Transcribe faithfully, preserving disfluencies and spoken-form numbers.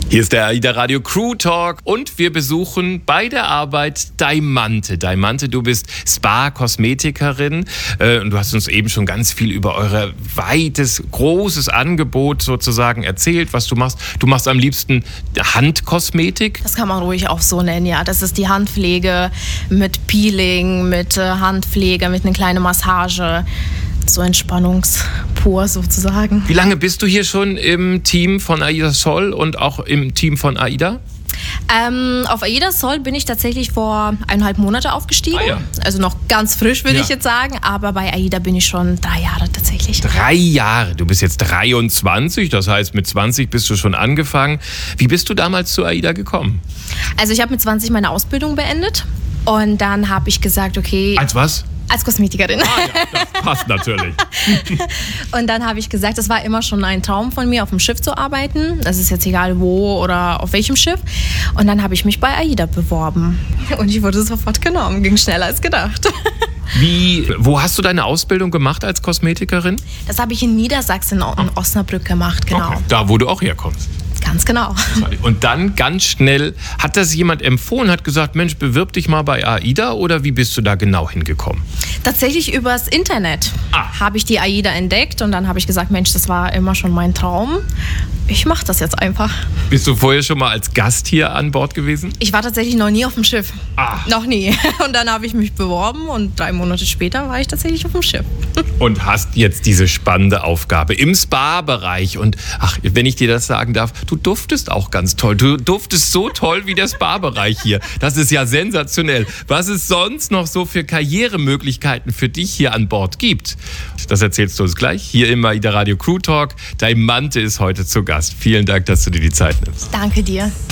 Hier ist der AIDA Radio Crew Talk und wir besuchen bei der Arbeit Daimante. Daimante, du bist Spa-Kosmetikerin äh, und du hast uns eben schon ganz viel über euer weites, großes Angebot sozusagen erzählt, was du machst. Du machst am liebsten Handkosmetik. Das kann man ruhig auch so nennen, ja. Das ist die Handpflege mit Peeling, mit äh, Handpflege, mit einer kleinen Massage. So entspannungspur sozusagen. Wie lange bist du hier schon im Team von AIDA Sol und auch im Team von AIDA? Ähm, auf AIDA Sol bin ich tatsächlich vor eineinhalb Monate aufgestiegen. Ah, ja. Also noch ganz frisch, würde ja. ich jetzt sagen. Aber bei AIDA bin ich schon drei Jahre tatsächlich. Drei Jahre? Du bist jetzt dreiundzwanzig, das heißt mit zwanzig bist du schon angefangen. Wie bist du damals zu AIDA gekommen? Also ich habe mit zwanzig meine Ausbildung beendet. Und dann habe ich gesagt, okay... Als was? Als Kosmetikerin. Ah ja, das passt natürlich. Und dann habe ich gesagt, es war immer schon ein Traum von mir, auf dem Schiff zu arbeiten. Das ist jetzt egal wo oder auf welchem Schiff. Und dann habe ich mich bei AIDA beworben. Und ich wurde sofort genommen. Ging schneller als gedacht. Wie, wo hast du deine Ausbildung gemacht als Kosmetikerin? Das habe ich in Niedersachsen, in Osnabrück gemacht, genau. Okay, da, wo du auch herkommst. Ganz genau. Und dann ganz schnell, hat das jemand empfohlen, hat gesagt, Mensch, bewirb dich mal bei AIDA oder wie bist du da genau hingekommen? Tatsächlich übers Internet ah. habe ich die AIDA entdeckt und dann habe ich gesagt, Mensch, das war immer schon mein Traum. Ich mache das jetzt einfach. Bist du vorher schon mal als Gast hier an Bord gewesen? Ich war tatsächlich noch nie auf dem Schiff. Ah. Noch nie. Und dann habe ich mich beworben und drei Monate später war ich tatsächlich auf dem Schiff. Und hast jetzt diese spannende Aufgabe im Spa-Bereich. Und ach, wenn ich dir das sagen darf, du duftest auch ganz toll. Du duftest so toll wie der Spa-Bereich hier. Das ist ja sensationell. Was es sonst noch so für Karrieremöglichkeiten für dich hier an Bord gibt, das erzählst du uns gleich hier im AIDA Radio Crew Talk. Daimante ist heute zu Gast. Vielen Dank, dass du dir die Zeit nimmst. Danke dir.